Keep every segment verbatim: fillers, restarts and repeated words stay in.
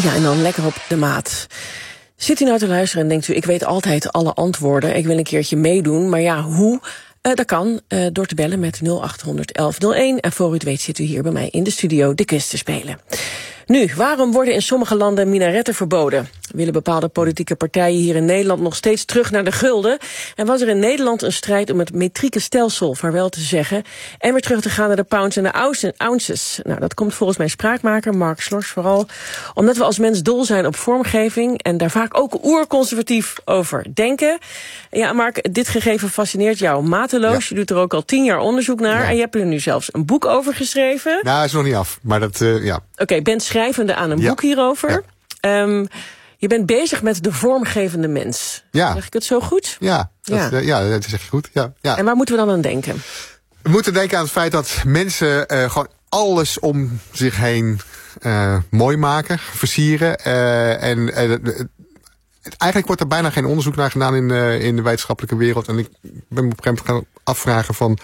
Ja, en dan lekker op de maat. Zit u nou te luisteren en denkt u, ik weet altijd alle antwoorden. Ik wil een keertje meedoen, maar ja, hoe? Uh, dat kan uh, door te bellen met nul acht honderd elf nul één. En voor u het weet zit u hier bij mij in de studio de quiz te spelen. Nu, waarom worden in sommige landen minaretten verboden? Willen bepaalde politieke partijen hier in Nederland nog steeds terug naar de gulden? En was er in Nederland een strijd om het metrieke stelsel vaarwel te zeggen en weer terug te gaan naar de pounds en de ounces? Nou, dat komt volgens mijn spraakmaker Mark Slors vooral omdat we als mens dol zijn op vormgeving en daar vaak ook oerconservatief over denken. Ja, Mark, dit gegeven fascineert jou mateloos. Ja. Je doet er ook al tien jaar onderzoek naar ja. en je hebt er nu zelfs een boek over geschreven. Nou, dat is nog niet af, maar dat, uh, ja. Oké, okay, bent schrijvende aan een ja. boek hierover. Ja. Um, je bent bezig met de vormgevende mens. Ja. Zeg ik het zo goed? Ja, dat, ja. Uh, ja, dat zeg je goed. Ja, ja. En waar moeten we dan aan denken? We moeten denken aan het feit dat mensen uh, gewoon alles om zich heen uh, mooi maken, versieren. Uh, en uh, eigenlijk wordt er bijna geen onderzoek naar gedaan in, uh, in de wetenschappelijke wereld. En ik ben me op een gegeven moment gaan afvragen van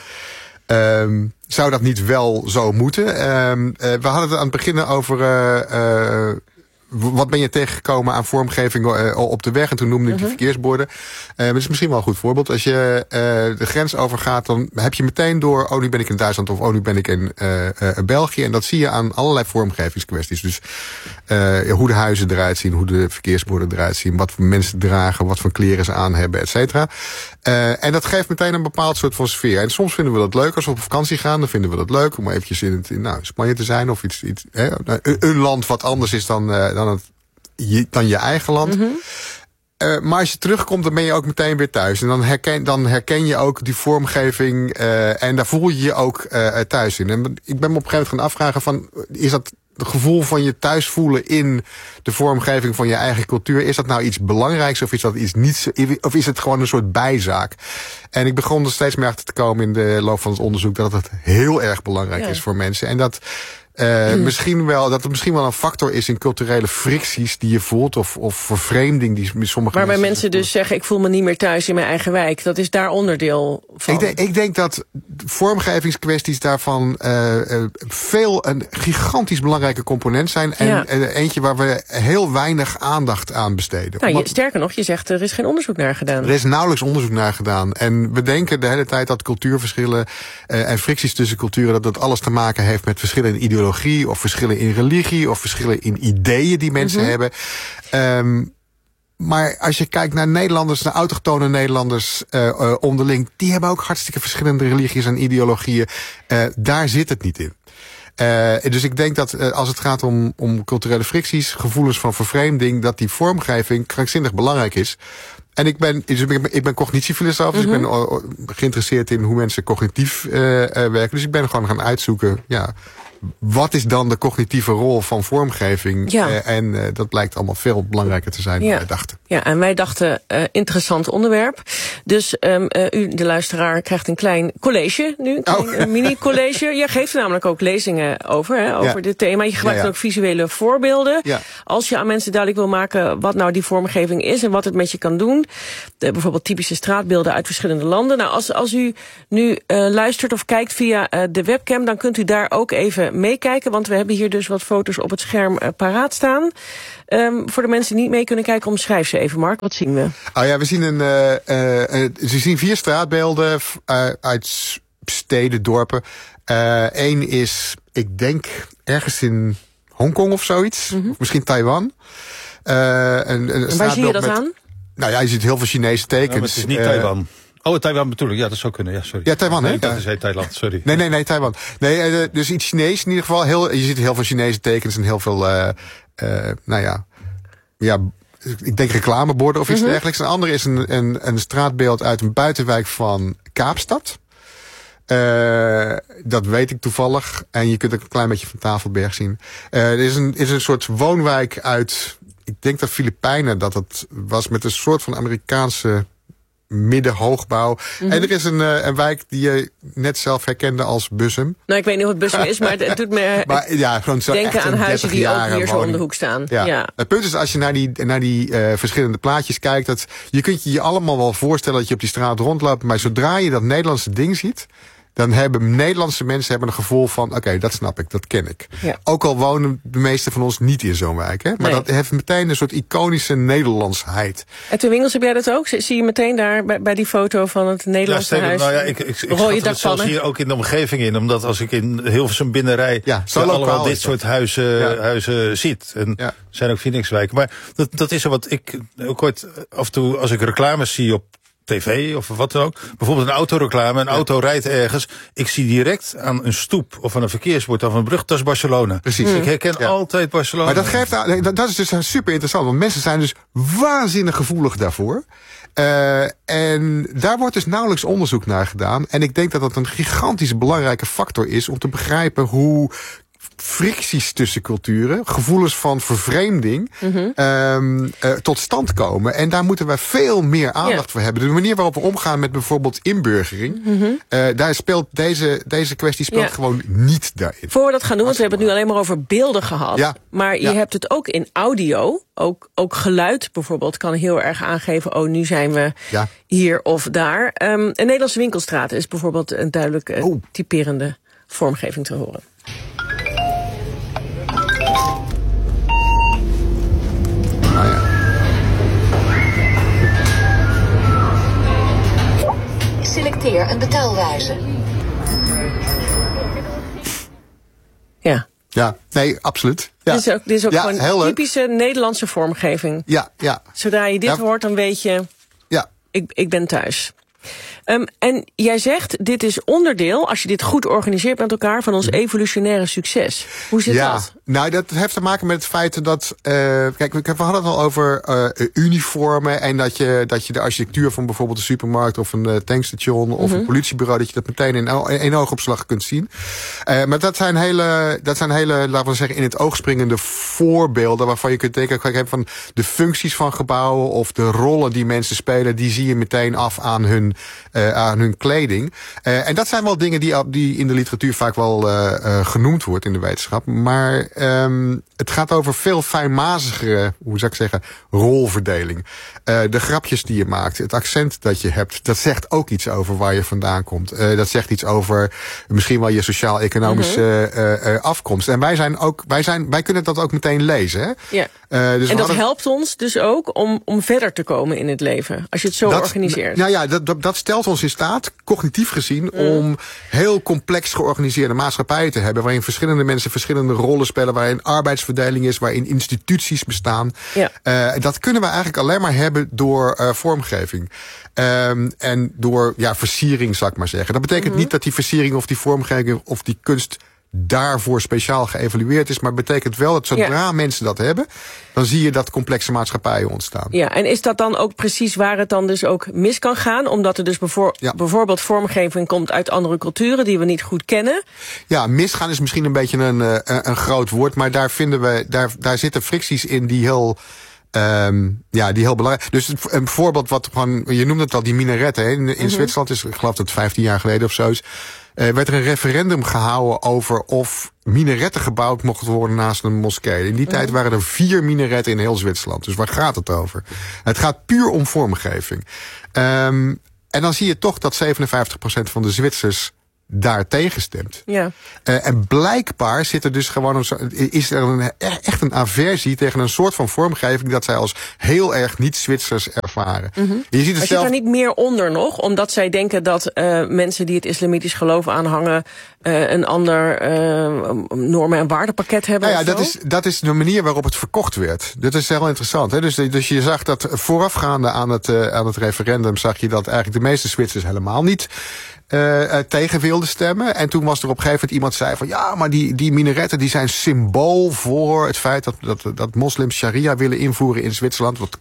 Um, zou dat niet wel zo moeten? Um, uh, we hadden het aan het begin over uh, uh, wat ben je tegengekomen aan vormgeving uh, op de weg? En toen noemde ik uh-huh. de verkeersborden. Uh, dat is misschien wel een goed voorbeeld. Als je uh, de grens overgaat, dan heb je meteen door, oh, nu ben ik in Duitsland of oh, nu ben ik in uh, uh, België. En dat zie je aan allerlei vormgevingskwesties. Dus uh, hoe de huizen eruit zien, hoe de verkeersborden eruit zien, wat voor mensen dragen, wat voor kleren ze aan hebben, et cetera. Uh, en dat geeft meteen een bepaald soort van sfeer. En soms vinden we dat leuk als we op vakantie gaan. Dan vinden we dat leuk om eventjes in, het, in nou, Spanje te zijn of iets, iets hè, een, een land wat anders is dan, uh, dan, het, je, dan je eigen land. Mm-hmm. Uh, maar als je terugkomt, dan ben je ook meteen weer thuis. En dan herken, dan herken je ook die vormgeving uh, en daar voel je je ook uh, thuis in. En ik ben me op een gegeven moment gaan afvragen van, is dat het gevoel van je thuis voelen in de vormgeving van je eigen cultuur, is dat nou iets belangrijks of is dat iets niet, of is het gewoon een soort bijzaak? En ik begon er steeds meer achter te komen in de loop van het onderzoek dat het heel erg belangrijk ja. is voor mensen. En dat Uh, mm. misschien wel, dat het misschien wel een factor is in culturele fricties die je voelt, of, of vervreemding die sommige Waarbij mensen, mensen dus zeggen, ik voel me niet meer thuis in mijn eigen wijk. Dat is daar onderdeel van. Ik denk, ik denk dat vormgevingskwesties daarvan uh, uh, veel een gigantisch belangrijke component zijn. En ja. uh, eentje waar we heel weinig aandacht aan besteden. Nou, je, sterker nog, je zegt er is geen onderzoek naar gedaan. Er is nauwelijks onderzoek naar gedaan. En we denken de hele tijd dat cultuurverschillen uh, en fricties tussen culturen, dat dat alles te maken heeft met verschillen in ideologie, of verschillen in religie, of verschillen in ideeën die mensen mm-hmm. hebben. Um, maar als je kijkt naar Nederlanders, naar autochtone Nederlanders uh, uh, onderling, die hebben ook hartstikke verschillende religies en ideologieën. Uh, daar zit het niet in. Uh, dus ik denk dat uh, als het gaat om, om culturele fricties, gevoelens van vervreemding, dat die vormgeving krankzinnig belangrijk is. En ik ben, dus ik ben, ik ben cognitiefilosoof, dus mm-hmm. ik ben uh, geïnteresseerd in hoe mensen cognitief uh, uh, werken. Dus ik ben gewoon gaan uitzoeken, ja, wat is dan de cognitieve rol van vormgeving? Ja. Uh, en uh, dat blijkt allemaal veel belangrijker te zijn ja. dan wij dachten. Ja, en wij dachten, uh, interessant onderwerp. Dus um, uh, u, de luisteraar, krijgt een klein college nu. Een klein, oh. mini-college. Jij geeft er namelijk ook lezingen over, hè, over ja. dit thema. Je gebruikt ja, ja. ook visuele voorbeelden. Ja. Als je aan mensen duidelijk wil maken wat nou die vormgeving is en wat het met je kan doen. De, bijvoorbeeld typische straatbeelden uit verschillende landen. Nou, als, als u nu uh, luistert of kijkt via uh, de webcam, dan kunt u daar ook even meekijken, want we hebben hier dus wat foto's op het scherm uh, paraat staan. Um, voor de mensen die niet mee kunnen kijken, omschrijf ze even, Mark. Wat zien we? Oh ja, we zien een, uh, uh, uh, ze zien vier straatbeelden uh, uit steden, dorpen. Eén uh, is, ik denk, ergens in Hongkong of zoiets. Mm-hmm. Of misschien Taiwan. Uh, een, een en waar zie je dat met, aan? Nou ja, je ziet heel veel Chinese tekens. Ja, het is niet uh, Taiwan. Oh, Taiwan bedoel ik. Ja, dat zou kunnen. Ja, sorry. Ja, Taiwan, hè? Nee, dat is hey, Thailand, sorry. Nee, nee, nee, Taiwan. Nee, dus iets Chinees in ieder geval. Heel, je ziet heel veel Chinese tekens en heel veel, uh, uh, nou ja, ja, ik denk reclameborden of iets mm-hmm. dergelijks. Een andere is een, een, een straatbeeld uit een buitenwijk van Kaapstad. Uh, dat weet ik toevallig. En je kunt ook een klein beetje van Tafelberg zien. Uh, er is een, is een soort woonwijk uit, ik denk dat Filipijnen dat het was, met een soort van Amerikaanse middenhoogbouw. Mm-hmm. En er is een, uh, een wijk die je net zelf herkende als Bussum. Nou, ik weet niet of het Bussum is, maar het doet me maar, ja, gewoon zo denken aan huizen die ook hier zo om de hoek staan. Ja. Ja. Het punt is, als je naar die, naar die uh, verschillende plaatjes kijkt, dat je kunt je je allemaal wel voorstellen dat je op die straat rondloopt, maar zodra je dat Nederlandse ding ziet, dan hebben Nederlandse mensen hebben een gevoel van, oké, okay, dat snap ik, dat ken ik. Ja. Ook al wonen de meeste van ons niet in zo'n wijk. Hè? Maar Nee. dat heeft meteen een soort iconische Nederlandsheid. En Tim Wingels, heb jij dat ook? Zie je meteen daar bij, bij die foto van het Nederlandse ja, huis? Nou ja, ik, ik, ik rode schat het zelfs hier ook in de omgeving in. Omdat als ik in Hilversum binnenrij, Ja, zo je lokaal allemaal dit is dat. soort huizen, Ja. huizen ziet. En Ja. er zijn ook Phoenixwijken. Maar dat, dat is er wat ik ook ooit af en toe, als ik reclames zie op tv of wat dan ook. Bijvoorbeeld een autoreclame. Een Ja. auto rijdt ergens. Ik zie direct aan een stoep of aan een verkeersbord of een brug. Dat is Barcelona. Precies. Ik herken Ja. altijd Barcelona. Maar dat geeft aan, dat- dat is dus super interessant. Want mensen zijn dus waanzinnig gevoelig daarvoor. Uh, en daar wordt dus nauwelijks onderzoek naar gedaan. En ik denk dat dat een gigantisch belangrijke factor is om te begrijpen hoe fricties tussen culturen, gevoelens van vervreemding, mm-hmm. um, uh, tot stand komen. En daar moeten we veel meer aandacht ja. voor hebben. De manier waarop we omgaan met bijvoorbeeld inburgering, mm-hmm. uh, daar speelt deze, deze kwestie speelt ja. gewoon niet daarin. Voor we dat gaan doen, want we hebben het nu alleen maar over beelden gehad. Ja. Maar je ja. hebt het ook in audio. Ook, ook geluid bijvoorbeeld kan heel erg aangeven, oh, nu zijn we ja. hier of daar. Um, een Nederlandse winkelstraat is bijvoorbeeld een duidelijk uh, oh. typerende vormgeving te horen. Selecteer een betaalwijze. Ja. Ja, nee, absoluut. Ja. Dit is ook, dit is ook ja, gewoon typische Nederlandse vormgeving. Ja, ja. Zodra je dit ja. hoort, dan weet je, ja. ik, ik ben thuis. Um, en jij zegt, dit is onderdeel, als je dit goed organiseert met elkaar, van ons evolutionaire succes. Hoe zit ja, dat? Nou, dat heeft te maken met het feit dat, uh, kijk, we hadden het al over uh, uniformen en dat je, dat je de architectuur van bijvoorbeeld een supermarkt of een uh, tankstation mm-hmm. of een politiebureau, dat je dat meteen in één oogopslag kunt zien. Uh, maar dat zijn hele, dat zijn hele, laten we zeggen, in het oog springende voorbeelden waarvan je kunt denken, kijk, van de functies van gebouwen of de rollen die mensen spelen, die zie je meteen af aan hun Uh, aan hun kleding. Uh, en dat zijn wel dingen die, die in de literatuur vaak wel uh, uh, genoemd wordt in de wetenschap. Maar um, het gaat over veel fijnmazigere, hoe zou ik zeggen, rolverdeling. Uh, de grapjes die je maakt, het accent dat je hebt, dat zegt ook iets over waar je vandaan komt. Uh, dat zegt iets over misschien wel je sociaal-economische mm-hmm. uh, uh, afkomst. En wij zijn ook, wij zijn, wij kunnen dat ook meteen lezen. Hè? Ja. Uh, dus en dat hadden... helpt ons dus ook om, om verder te komen in het leven. Als je het zo dat, organiseert. Nou ja, dat, dat, dat stelt ons in staat, cognitief gezien, mm. om heel complex georganiseerde maatschappijen te hebben, waarin verschillende mensen verschillende rollen spelen, waarin arbeidsverdeling is, waarin instituties bestaan. Ja. Uh, dat kunnen we eigenlijk alleen maar hebben door uh, vormgeving. Um, en door ja, versiering, zou ik maar zeggen. Dat betekent mm-hmm. niet dat die versiering of die vormgeving of die kunst daarvoor speciaal geëvalueerd is, maar betekent wel dat zodra ja. mensen dat hebben, dan zie je dat complexe maatschappijen ontstaan. Ja, en is dat dan ook precies waar het dan dus ook mis kan gaan? Omdat er dus bevoor- ja. bijvoorbeeld vormgeving komt uit andere culturen die we niet goed kennen? Ja, misgaan is misschien een beetje een, een, een groot woord, maar daar vinden we, daar, daar zitten fricties in die heel Um, ja, die heel belangrijk. Dus een voorbeeld wat gewoon, je noemde het al, die minaretten. Hè? In, in mm-hmm. Zwitserland is, ik geloof dat het vijftien jaar geleden of zo is, uh, werd er een referendum gehouden over of minaretten gebouwd mochten worden naast een moskee. In die mm-hmm. tijd waren er vier minaretten in heel Zwitserland. Dus waar gaat het over? Het gaat puur om vormgeving. Um, en dan zie je toch dat zevenenvijftig procent van de Zwitsers daar tegenstemt. Ja. Uh, en blijkbaar zit er dus gewoon een, is er een, echt een aversie tegen een soort van vormgeving dat zij als heel erg niet-Zwitsers ervaren. Mm-hmm. Je ziet het maar zelf... zit daar niet meer onder nog? Omdat zij denken dat uh, mensen die het islamitisch geloof aanhangen uh, een ander uh, normen- en waardepakket hebben? Nou ja, of dat zo? is, dat is de manier waarop het verkocht werd. Dat is heel interessant. Hè? Dus, dus je zag dat voorafgaande aan het, uh, aan het referendum zag je dat eigenlijk de meeste Zwitsers helemaal niet Uh, uh, tegen wilde stemmen. En toen was er op een gegeven moment iemand zei van ja, maar die, die minaretten die zijn symbool voor het feit dat, dat, dat moslims sharia willen invoeren in Zwitserland. Wat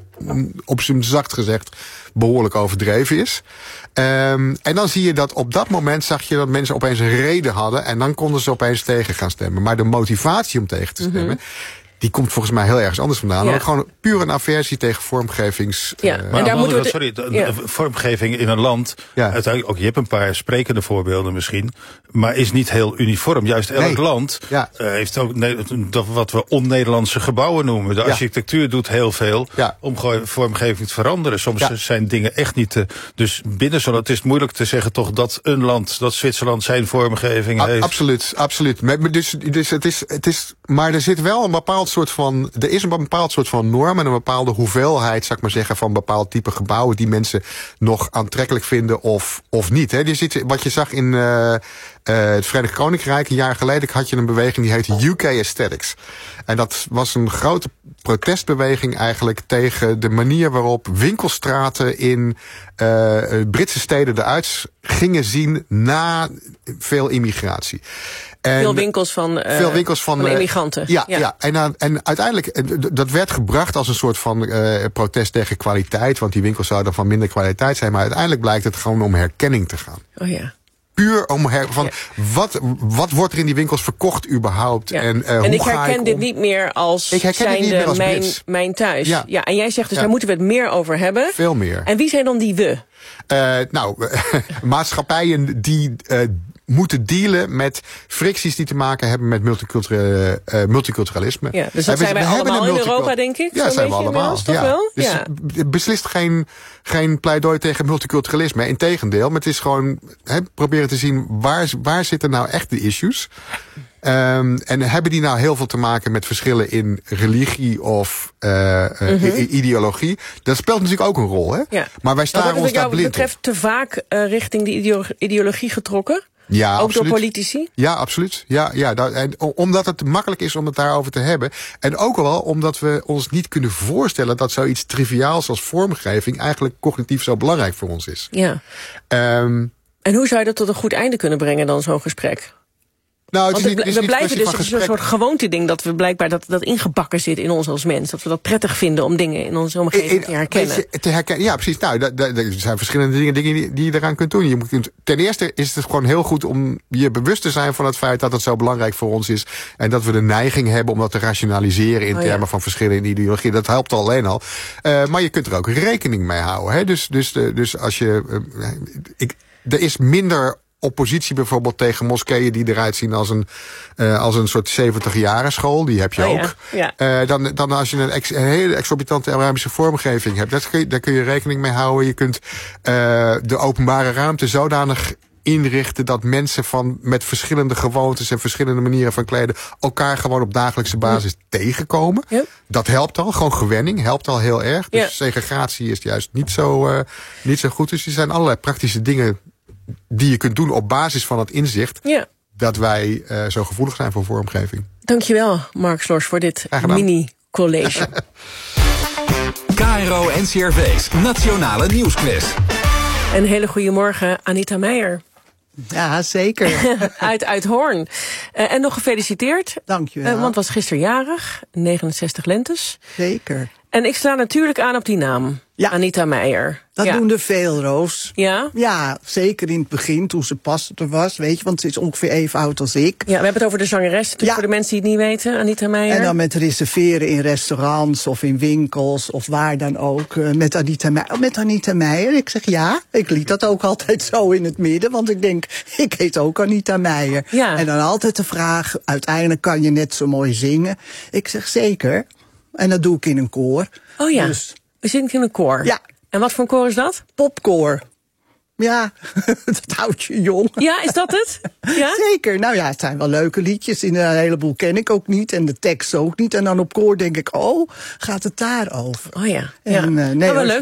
op zijn zacht gezegd behoorlijk overdreven is. Um, en dan zie je dat op dat moment zag je dat mensen opeens een reden hadden en dan konden ze opeens tegen gaan stemmen. Maar de motivatie om tegen te stemmen, mm-hmm. die komt volgens mij heel ergens anders vandaan. Ja. Maar gewoon puur een aversie tegen vormgevings... Ja. Uh, En Maar daar moeten we de- sorry, de, ja. de vormgeving in een land, Ja. uiteindelijk ook, je hebt een paar sprekende voorbeelden misschien, maar is niet heel uniform. Juist elk Nee. land Ja. uh, heeft ook ne- dat wat we on-Nederlandse gebouwen noemen. De Ja. architectuur doet heel veel Ja. om gewoon vormgeving te veranderen. Soms Ja. zijn dingen echt niet te... Dus binnen zo'n, het is moeilijk te zeggen toch dat een land, dat Zwitserland zijn vormgeving A- heeft. absoluut, absoluut. Maar, maar dus, dus het is, het is, maar er zit wel een bepaald soort van, er is een bepaald soort van norm en een bepaalde hoeveelheid, zou ik maar zeggen, van bepaald type gebouwen die mensen nog aantrekkelijk vinden of, of niet. Hè. Je ziet, wat je zag in uh, uh, het Verenigd Koninkrijk een jaar geleden had je een beweging die heette U K Aesthetics. En dat was een grote protestbeweging eigenlijk tegen de manier waarop winkelstraten in uh, Britse steden eruit gingen zien na veel immigratie. En Veel winkels van, uh, veel winkels van, van uh, immigranten. Ja, ja. ja. En, uh, en uiteindelijk, uh, dat werd gebracht als een soort van uh, protest tegen kwaliteit. Want die winkels zouden van minder kwaliteit zijn. Maar uiteindelijk blijkt het gewoon om herkenning te gaan. Oh ja. Puur om her, van Ja. wat, wat wordt er in die winkels verkocht überhaupt? Ja. En, uh, en hoe ik ga herken ik dit om? niet meer als Ik herken dit niet zijnde meer als mijn, Brits. mijn thuis. Ja. Ja. En jij zegt dus Ja. daar moeten we het meer over hebben. Veel meer. En wie zijn dan die we? Uh, nou, maatschappijen die uh, moeten dealen met fricties die te maken hebben met multiculturele, uh, multiculturalisme. Ja, dus dat En we- zijn wij we hebben allemaal een in multicul- Europa, denk ik. Ja, zo'n zijn we beetje allemaal. inmiddels, toch ja. wel? Dus Ja. het beslist geen, geen pleidooi tegen multiculturalisme. Integendeel, maar het is gewoon he, proberen te zien waar, waar zitten nou echt de issues. Um, en hebben die nou heel veel te maken met verschillen in religie of uh, uh, Mhm. i- ideologie? Dat speelt natuurlijk ook een rol, hè? Ja. Maar wij Maar staren wordt ons het daar wat jou blind op. betreft te vaak uh, richting die ideo- ideologie getrokken? Ja, Ook absoluut. door politici? Ja, absoluut. Ja, ja, dat, en o- omdat het makkelijk is om het daarover te hebben. En ook wel omdat we ons niet kunnen voorstellen dat zoiets triviaals als vormgeving eigenlijk cognitief zo belangrijk voor ons is. Ja. Um, En hoe zou je dat tot een goed einde kunnen brengen dan, zo'n gesprek? nou, het Want is we, niet, het is we niet blijven kwestie dus van een gesprek. soort gewoonteding dat we blijkbaar dat, dat ingebakken zit in ons als mens. Dat we dat prettig vinden om dingen in onze omgeving In- te herkennen. weet je, te herkennen. Ja, precies. Nou, da- da- da- er zijn verschillende dingen, dingen die, die je eraan kunt doen. Je moet, ten eerste is het gewoon heel goed om je bewust te zijn van het feit dat het zo belangrijk voor ons is. En dat we de neiging hebben om dat te rationaliseren in Oh, termen ja. van verschillen in ideologie. Dat helpt alleen al. Uh, maar je kunt er ook rekening mee houden. Hè? Dus, dus, de, dus als je. Uh, ik, er is minder oppositie bijvoorbeeld tegen moskeeën die eruit zien als een, uh, als een soort zeventig-jaren school. Die heb je Oh, ook. ja. Ja. Uh, dan, dan als je een, ex, een hele exorbitante Arabische vormgeving hebt. Dat kun je, daar kun je rekening mee houden. Je kunt uh, de openbare ruimte zodanig inrichten dat mensen van met verschillende gewoontes en verschillende manieren van kleden elkaar gewoon op dagelijkse basis ja. tegenkomen. Ja. Dat helpt al. Gewoon gewenning helpt al heel erg. Dus ja. segregatie is juist niet zo, uh, niet zo goed. Dus er zijn allerlei praktische dingen die je kunt doen op basis van het inzicht Ja. dat wij uh, zo gevoelig zijn voor vormgeving. Dankjewel, Mark Slors, voor dit mini-college. K R O N C R V's Nationale Nieuwsquiz. Een hele goede morgen, Anita Meijer. Ja, zeker. uit, uit Hoorn. Uh, en nog gefeliciteerd. Dank je wel. Uh, want was gisteren jarig, negenenzestig lentes. Zeker. En ik sla natuurlijk aan op die naam, ja. Anita Meijer. Dat ja. doen er veel, Roos. Ja? Ja, zeker in het begin, toen ze pas er was, weet je, want ze is ongeveer even oud als ik. Ja, we hebben het over de zangeres, ja. voor de mensen die het niet weten, Anita Meijer. En dan met reserveren in restaurants of in winkels of waar dan ook, uh, met Anita Meijer. Met Anita Meijer, ik zeg ja, ik liet dat ook altijd zo in het midden, want ik denk, ik heet ook Anita Meijer. Ja. En dan altijd de vraag, uiteindelijk kan je net zo mooi zingen. Ik zeg zeker, en dat doe ik in een koor. Oh ja, dus, we zitten in een koor. Ja. En wat voor een koor is dat? Popkoor. Ja, dat houdt je jong. Ja, is dat het? Ja? Zeker. Nou ja, het zijn wel leuke liedjes. In een heleboel ken ik ook niet. En de tekst ook niet. En dan op koor denk ik, oh, gaat het daarover? Oh ja. En, ja. uh, nee, nou, wel leuk.